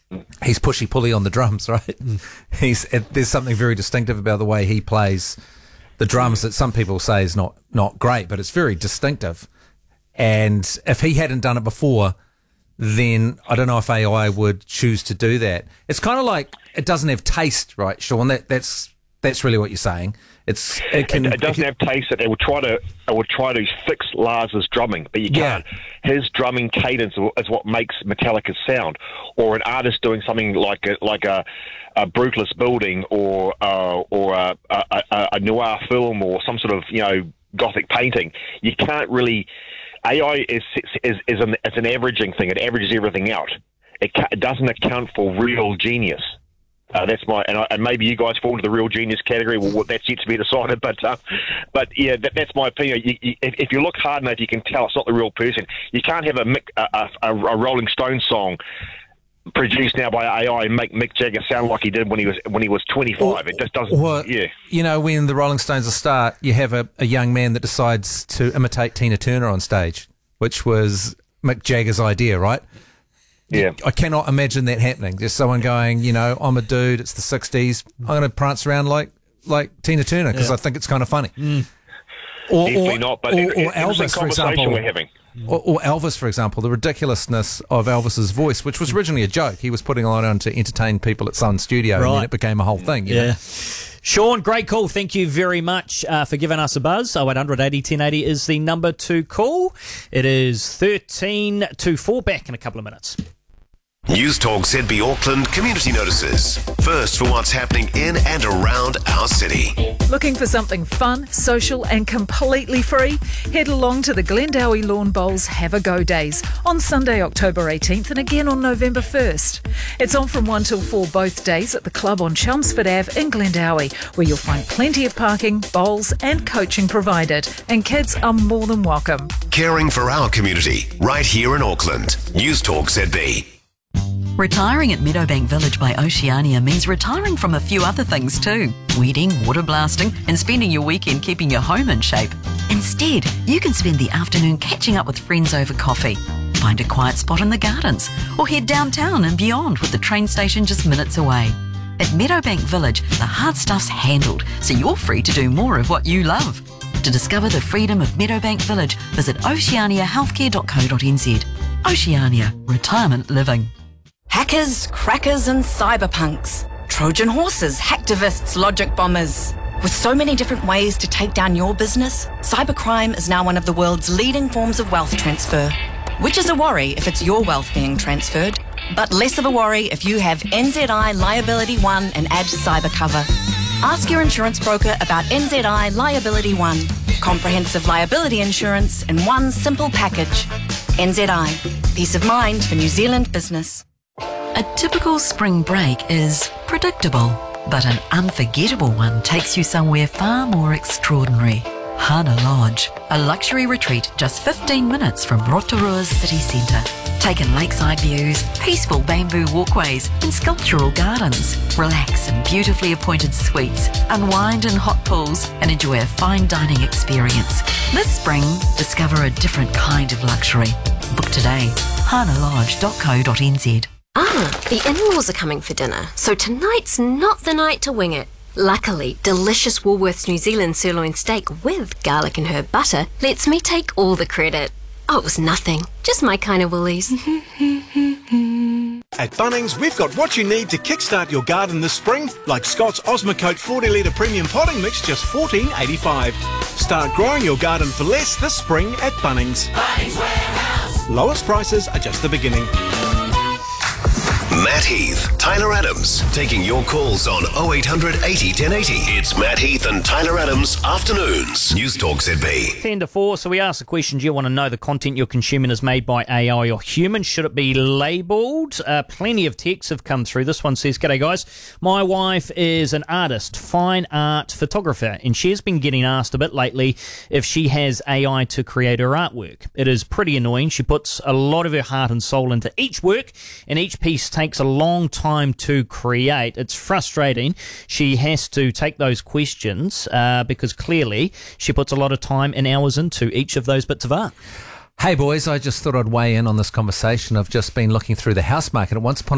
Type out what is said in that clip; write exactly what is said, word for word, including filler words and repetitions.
he's pushy-pulley on the drums, right? Mm. He's it, there's something very distinctive about the way he plays the drums that some people say is not, not great, but it's very distinctive. And if he hadn't done it before, then I don't know if A I would choose to do that. It's kind of like it doesn't have taste, right, Sean? That that's that's really what you're saying. It's it, can, it, it doesn't it can, have taste. It will try to it will try to fix Lars's drumming, but you can't. Yeah. His drumming cadence is what makes Metallica's sound. Or an artist doing something like a, like a, a Brutalist Building, or uh, or a, a, a, a noir film, or some sort of you know gothic painting. You can't really. A I is is is an, is an averaging thing. It averages everything out. It, ca- it doesn't account for real genius. Uh, that's my and, I, and maybe you guys fall into the real genius category. Well, that's yet to be decided. But uh, but yeah, that, that's my opinion. You, you, if, if you look hard enough, you can tell it's not the real person. You can't have a Mick, a, a, a Rolling Stones song produced now by A I and make Mick Jagger sound like he did when he was when he was twenty-five. Or, it just doesn't. Or, yeah, you know, when the Rolling Stones start, you have a, a young man that decides to imitate Tina Turner on stage, which was Mick Jagger's idea, right? Yeah. I cannot imagine that happening. Just someone going, you know, I'm a dude, it's the sixties, I'm going to prance around like like Tina Turner because yeah. I think it's kind of funny. Mm. Or, Definitely or, not, but or, it, or Elvis, for example. We're having. Or, or Elvis, for example, the ridiculousness of Elvis's voice, which was originally a joke. He was putting it on to entertain people at Sun Studio, right. and then it became a whole thing. You yeah. know? Sean, great call. Thank you very much uh, for giving us a buzz. oh eight hundred eighty ten eighty is the number to call. It is thirteen to four. Back in a couple of minutes. News Talk Z B Auckland community notices. First for what's happening in and around our city. Looking for something fun, social and completely free? Head along to the Glendowie Lawn Bowls Have a Go Days on Sunday, October eighteenth and again on November first. It's on from one till four both days at the club on Chelmsford Avenue in Glendowie, where you'll find plenty of parking, bowls and coaching provided, and kids are more than welcome. Caring for our community right here in Auckland. News Talk Z B. Retiring at Meadowbank Village by Oceania means retiring from a few other things too. Weeding, water blasting and spending your weekend keeping your home in shape. Instead, you can spend the afternoon catching up with friends over coffee. Find a quiet spot in the gardens or head downtown and beyond with the train station just minutes away. At Meadowbank Village, the hard stuff's handled, so you're free to do more of what you love. To discover the freedom of Meadowbank Village, visit oceania healthcare dot co dot n z. Oceania, retirement living. Hackers, crackers and cyberpunks. Trojan horses, hacktivists, logic bombers. With so many different ways to take down your business, cybercrime is now one of the world's leading forms of wealth transfer. Which is a worry if it's your wealth being transferred, but less of a worry if you have N Z I Liability One and add cyber cover. Ask your insurance broker about N Z I Liability One. Comprehensive liability insurance in one simple package. N Z I. Peace of mind for New Zealand business. A typical spring break is predictable, but an unforgettable one takes you somewhere far more extraordinary. Hana Lodge, a luxury retreat just fifteen minutes from Rotorua's city centre. Take in lakeside views, peaceful bamboo walkways and sculptural gardens. Relax in beautifully appointed suites, unwind in hot pools and enjoy a fine dining experience. This spring, discover a different kind of luxury. Book today, hana lodge dot co dot n z. Ah, the in-laws are coming for dinner, so tonight's not the night to wing it. Luckily, delicious Woolworths New Zealand sirloin steak with garlic and herb butter lets me take all the credit. Oh, it was nothing. Just my kind of Woolies. At Bunnings, we've got what you need to kickstart your garden this spring, like Scott's Osmocote forty litre premium potting mix, just fourteen dollars eighty-five. Start growing your garden for less this spring at Bunnings. Bunnings Warehouse. Lowest prices are just the beginning. Matt Heath, Tyler Adams, taking your calls on oh eight hundred eighty ten eighty. It's Matt Heath and Tyler Adams, Afternoons, News Talk Z B. ten to four, so we asked the question, do you want to know the content you're consuming is made by A I or human? Should it be labelled? Uh, plenty of texts have come through. This one says, g'day guys, my wife is an artist, fine art photographer, and she has been getting asked a bit lately if she has A I to create her artwork. It is pretty annoying. She puts a lot of her heart and soul into each work, and each piece takes a long time to create. It's frustrating. She has to take those questions uh, because clearly she puts a lot of time and hours into each of those bits of art. Hey boys, I just thought I'd weigh in on this conversation. I've just been looking through the house market. At once upon